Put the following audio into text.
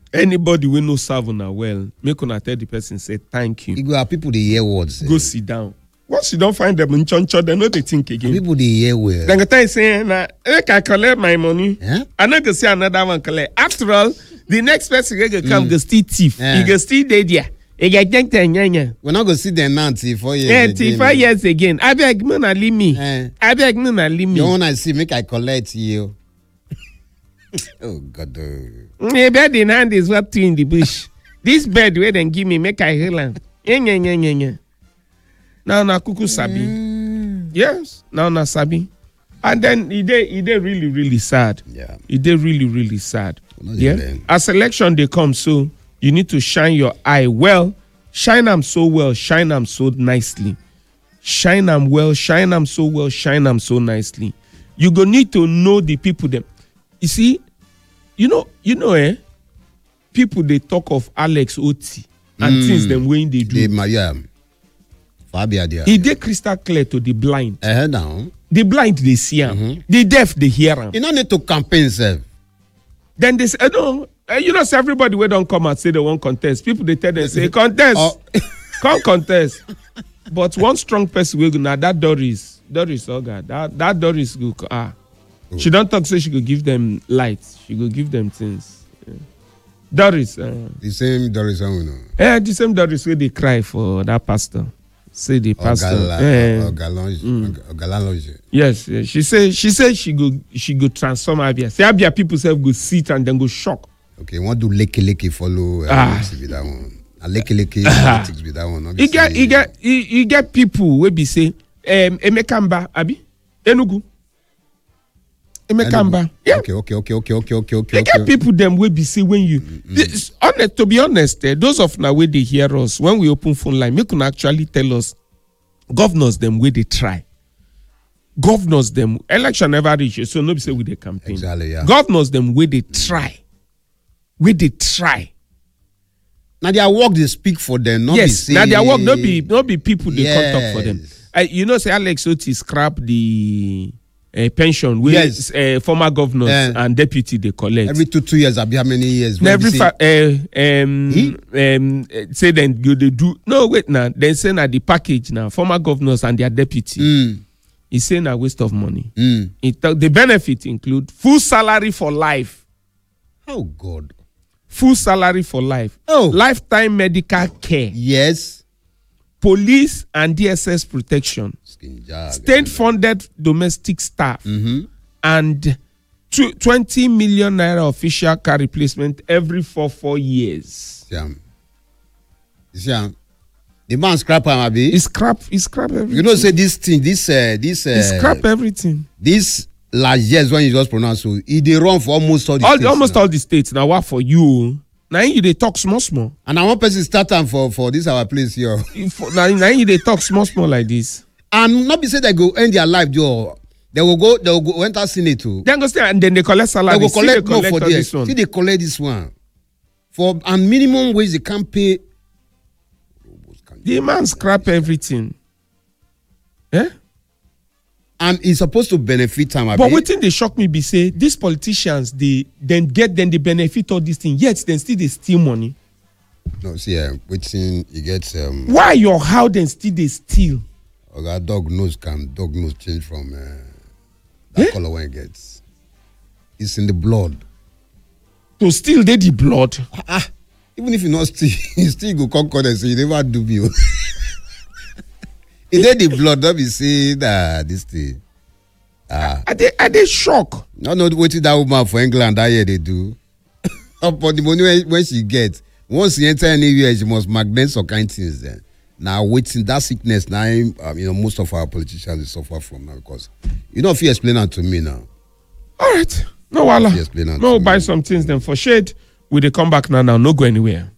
Anybody will no serve una well, make una tell the person say thank you. You go have people they hear words. Go sit down. Once you don't find them in choncho, they know they think again. People they hear well. Then I say, nah, I can collect my money. Eh? I'm not gonna see another one collect. After all, the next person gonna come go steal thief. He go steal there. He get nyanya. We're not gonna see them now till 4 years. Yeah, till 4 years again. I beg me na leave me. I beg me na leave me. You wanna see make I collect you. Oh God. A bird in hand is what in the bush. This bird where then give me make I heal am. Now na kuku sabi. Yes, now na sabi. And then he dey really sad. Yeah. He dey really sad. Yeah. As election they come, so you need to shine your eye well. Shine them so well, shine them so nicely. Shine them well, shine them so well, shine them so nicely. You go need to know the people them. You see, you know, people they talk of Alex Oti and things them when they do. Fabia there. He did crystal clear to the blind. Now. The blind they see him. The deaf they hear him. You don't need to campaign, sir. Then they say, no, you know, so everybody we don't come and say they won't contest. People they tell them say contest, come contest. But one strong person will go now. That Doris, oh God, that Doris go She don't talk, say she go give them lights. She go give them things. Yeah. Doris. The same Doris, Yeah, the same Doris where they cry for that pastor. Say the pastor. Yes. She said she go transform Abia. Say Abia people self go sit and then go shock. Okay, what do leke follow? With that one. Leke politics with that one. You get people where be say Emekamba Abi Enugu. Emekamba. Yeah. Okay. You get people them will be say when you to be honest, those of now where they hear us when we open phone line, make can actually tell us governors them where they try. Governors them election never reach, so nobody say with the campaign. Exactly, yeah. Governors them where they try. Where they try. Now their work they speak for them, not yes, be now their work not be people they come talk for them. Yes. You know, say Alex Oti scrap the pension with former governors and deputy they collect every 2 years. Abi how many years? Every say then go they do no wait now. Then say na the package now former governors and their deputy. He say na waste of money. The benefit include full salary for life. Oh God. Full salary for life. Oh. Lifetime medical care. Yes. Police and DSS protection. State-funded domestic staff. And 20 million naira official car replacement every 4 years. The man scrap him, Abi. He scrap everything. You know, say this thing, he scrap everything. This last years when you just pronounce so, he they run for almost all the states. Almost all the states. Now what for you? Now you they talk small. And I want person start time for this our place here. Now you they talk small like this. And not be say they go end their life, Joe. They will go enter Senate too. Then go stay and then they collect salary. They will collect more for this. See they collect this one. For and minimum wage they can't pay. The man scrap everything. Eh? And it's supposed to benefit time. But what thing they shock me be say these politicians they benefit all these things, yet then still they steal money. No, see, waiting you get why your how then still they steal? Okay, dog nose change from that color when it gets. It's in the blood. To steal they the blood. Even if you not steal, you still go conquer and say you never do me. It the blood, don't be say that this thing. Are they shocked? No, waiting that woman for England that year they do. Upon the money when she gets, once she enter anywhere, she must magnet some kind of things then. Now waiting that sickness now, most of our politicians they suffer from now because you know if you explain that to me now. All right, no wala. No buy some things then for shade. Will they come back now? No go anywhere.